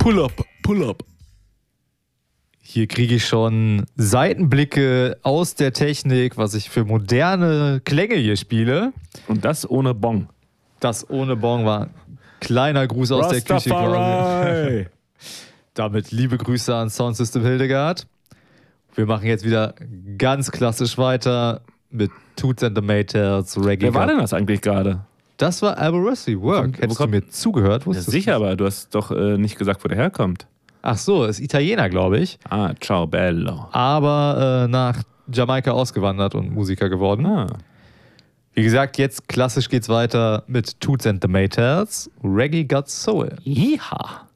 Pull up. Hier kriege ich schon Seitenblicke aus der Technik, was ich für moderne Klänge hier spiele. Und das ohne Bong. Das ohne Bong war ein kleiner Gruß aus der Küche quasi. Damit liebe Grüße an Sound System Hildegard. Wir machen jetzt wieder ganz klassisch weiter mit Toots and the Maytals, Reggae. Wer war denn das eigentlich gerade? Das war Albarrossi Work. Hättest du mir zugehört? Ja, Wusstest sicher, du? aber du hast doch nicht gesagt, wo der herkommt. Ach so, ist Italiener, glaube ich. Ah, ciao bello. Aber nach Jamaika ausgewandert und Musiker geworden. Ah. Wie gesagt, jetzt klassisch geht's weiter mit Toots and the Maytals, Reggae Got Soul. Yeehaw.